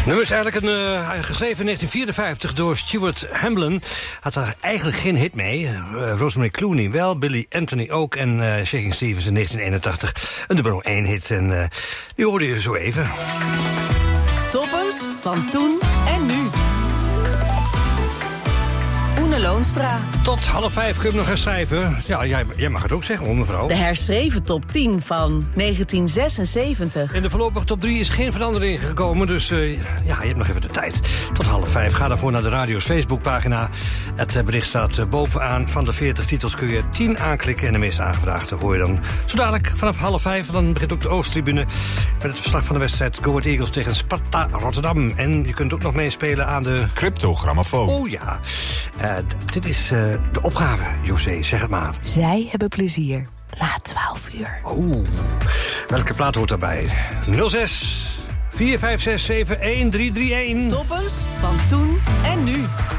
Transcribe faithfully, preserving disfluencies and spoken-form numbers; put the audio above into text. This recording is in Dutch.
nummer is eigenlijk een, uh, geschreven in negentien vierenvijftig door Stuart Hamblin. Had daar eigenlijk geen hit mee. Uh, Rosemary Clooney wel, Billy Anthony ook en uh, Shaking Stevens in negentien eenentachtig. Een nummer één hit en uh, die hoorde je zo even. Toppers van toen en nu. Oene Loonstra. Tot half vijf kun je hem nog herschrijven. Ja, jij, jij mag het ook zeggen, hoor, mevrouw. De herschreven top tien van negentien zesenzeventig. In de voorlopige top drie is geen verandering gekomen, dus uh, ja, je hebt nog even de tijd. Tot half vijf. Ga daarvoor naar de radio's Facebookpagina. Het bericht staat uh, bovenaan. Van de veertig titels kun je tien aanklikken en de meest aangevraagde hoor je dan zo dadelijk vanaf half vijf. Dan begint ook de Oosttribune met het verslag van de wedstrijd Go Ahead Eagles tegen Sparta Rotterdam. En je kunt ook nog meespelen aan de... Cryptogrammofoon. Oh ja. Uh, d- dit is uh, de opgave, José, zeg het maar. Zij hebben plezier. Na twaalf uur. Oeh, welke plaat hoort daarbij? nul zes vier vijf zes zeven een drie drie een. Toppers van toen en nu.